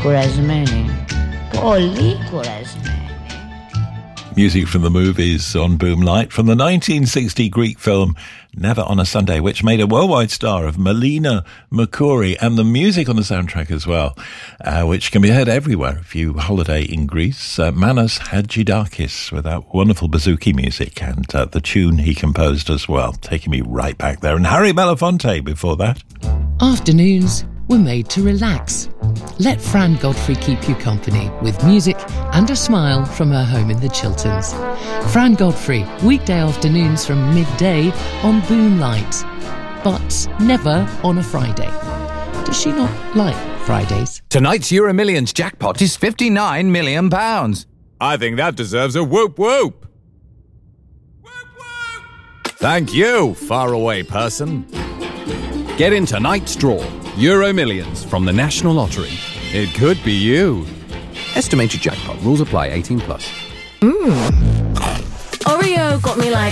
κουρασμένη. Πολύ κουρασμένη. Music from the movies on Boomlight from the 1960 Greek film Never on a Sunday, which made a worldwide star of Melina Mercouri, and the music on the soundtrack as well, which can be heard everywhere if you holiday in Greece. Manos Hadjidakis with that wonderful bouzouki music and the tune he composed as well, taking me right back there. And Harry Belafonte before that. Afternoons were made to relax. Let Fran Godfrey keep you company with music and a smile from her home in the Chilterns. Fran Godfrey, weekday afternoons from midday on Boomlight, but never on a Friday. Does she not like Fridays? Tonight's Euro Millions jackpot is £59 million. I think that deserves a whoop whoop. Whoop whoop. Thank you, faraway person. Get in tonight's draw. Euro Millions from the National Lottery. It could be you. Estimated jackpot. Rules apply. 18+. Oreo got me like